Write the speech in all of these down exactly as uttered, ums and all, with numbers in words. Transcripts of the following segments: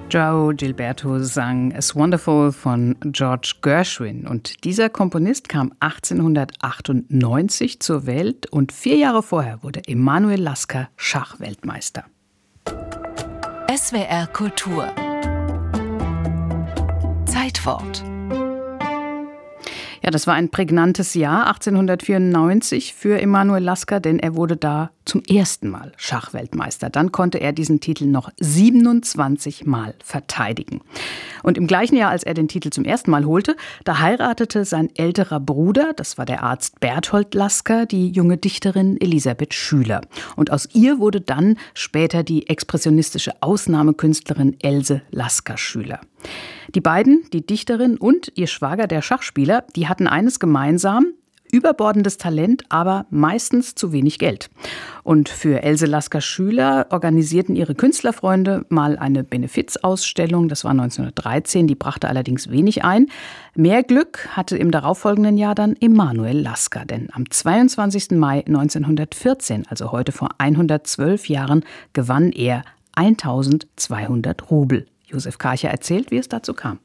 João Gilberto sang It's Wonderful von George Gershwin. Und dieser Komponist kam achtzehnhundertachtundneunzig zur Welt und vier Jahre vorher wurde Emanuel Lasker Schachweltmeister. S W R Kultur Zeitwort. Ja, das war ein prägnantes Jahr, achtzehnhundertvierundneunzig, für Emanuel Lasker, denn er wurde da zum ersten Mal Schachweltmeister. Dann konnte er diesen Titel noch siebenundzwanzig Mal verteidigen. Und im gleichen Jahr, als er den Titel zum ersten Mal holte, da heiratete sein älterer Bruder, das war der Arzt Berthold Lasker, die junge Dichterin Elisabeth Schüler. Und aus ihr wurde dann später die expressionistische Ausnahmekünstlerin Else Lasker-Schüler. Die beiden, die Dichterin und ihr Schwager, der Schachspieler, die hatten eines gemeinsam: überbordendes Talent, aber meistens zu wenig Geld. Und für Else Lasker-Schüler organisierten ihre Künstlerfreunde mal eine Benefizausstellung. Das war neunzehnhundertdreizehn, die brachte allerdings wenig ein. Mehr Glück hatte im darauffolgenden Jahr dann Emanuel Lasker. Denn am zweiundzwanzigsten Mai neunzehnhundertvierzehn, also heute vor hundertzwölf Jahren, gewann er eintausendzweihundert Rubel. Josef Karcher erzählt, wie es dazu kam.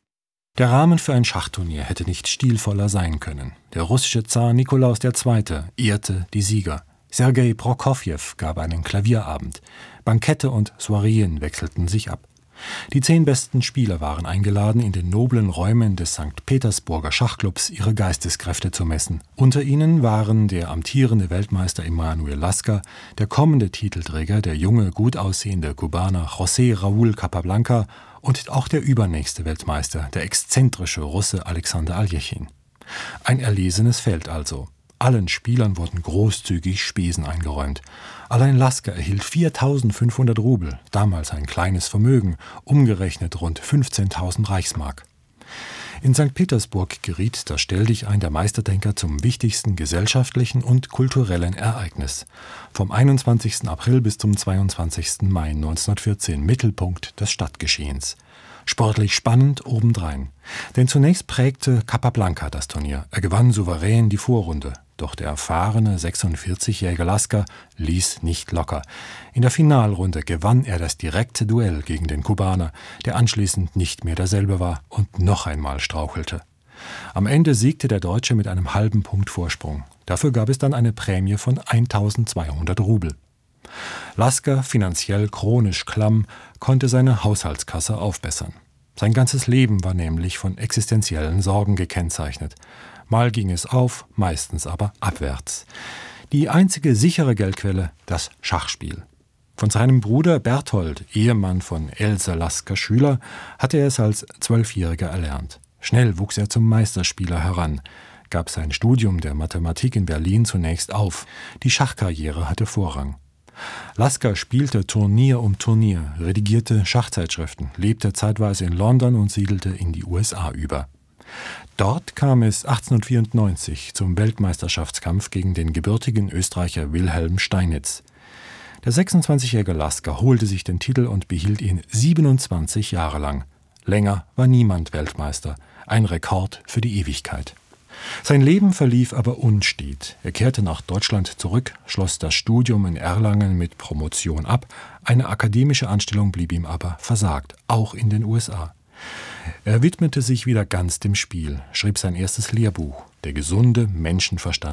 Der Rahmen für ein Schachturnier hätte nicht stilvoller sein können. Der russische Zar Nikolaus der Zweite ehrte die Sieger. Sergei Prokofjew gab einen Klavierabend. Bankette und Soireen wechselten sich ab. Die zehn besten Spieler waren eingeladen, in den noblen Räumen des Sankt Petersburger Schachclubs ihre Geisteskräfte zu messen. Unter ihnen waren der amtierende Weltmeister Emanuel Lasker, der kommende Titelträger, der junge, gut aussehende Kubaner José Raúl Capablanca und auch der übernächste Weltmeister, der exzentrische Russe Alexander Aljechin. Ein erlesenes Feld also. Allen Spielern wurden großzügig Spesen eingeräumt. Allein Lasker erhielt viertausendfünfhundert Rubel, damals ein kleines Vermögen, umgerechnet rund fünfzehntausend Reichsmark. In Sankt Petersburg geriet, das stell dich ein, der Meisterdenker zum wichtigsten gesellschaftlichen und kulturellen Ereignis. Vom einundzwanzigsten April bis zum zweiundzwanzigsten Mai neunzehnhundertvierzehn, Mittelpunkt des Stadtgeschehens. Sportlich spannend obendrein. Denn zunächst prägte Capablanca das Turnier. Er gewann souverän die Vorrunde. Doch der erfahrene sechsundvierzigjährige Lasker ließ nicht locker. In der Finalrunde gewann er das direkte Duell gegen den Kubaner, der anschließend nicht mehr derselbe war und noch einmal strauchelte. Am Ende siegte der Deutsche mit einem halben Punkt Vorsprung. Dafür gab es dann eine Prämie von eintausendzweihundert Rubel. Lasker, finanziell chronisch klamm, konnte seine Haushaltskasse aufbessern. Sein ganzes Leben war nämlich von existenziellen Sorgen gekennzeichnet. Mal ging es auf, meistens aber abwärts. Die einzige sichere Geldquelle, das Schachspiel. Von seinem Bruder Berthold, Ehemann von Else Lasker-Schüler, hatte er es als Zwölfjähriger erlernt. Schnell wuchs er zum Meisterspieler heran, gab sein Studium der Mathematik in Berlin zunächst auf. Die Schachkarriere hatte Vorrang. Lasker spielte Turnier um Turnier, redigierte Schachzeitschriften, lebte zeitweise in London und siedelte in die U S A über. Dort kam es achtzehnhundertvierundneunzig zum Weltmeisterschaftskampf gegen den gebürtigen Österreicher Wilhelm Steinitz. Der sechsundzwanzigjährige Lasker holte sich den Titel und behielt ihn siebenundzwanzig Jahre lang. Länger war niemand Weltmeister, ein Rekord für die Ewigkeit. Sein Leben verlief aber unstet. Er kehrte nach Deutschland zurück, schloss das Studium in Erlangen mit Promotion ab. Eine akademische Anstellung blieb ihm aber versagt, auch in den U S A. Er widmete sich wieder ganz dem Spiel, schrieb sein erstes Lehrbuch, Der gesunde Menschenverstand